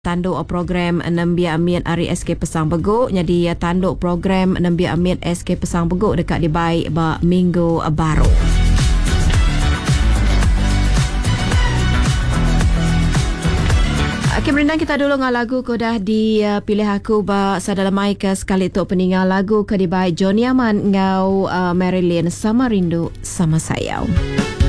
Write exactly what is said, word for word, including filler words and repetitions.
tanduk program Nembi Amit Ari S K Pesang Beguk. Jadi tanduk program Nembi Amit S K Pesang Beguk dekat di baik ba minggu baru. Okay, merendang kita dulu dengan lagu ko dah dipilih aku ba sadalam mic sekali tu peninggal lagu ke di baik Johnny Aman ngau uh, Marilyn sama rindu sama sayau.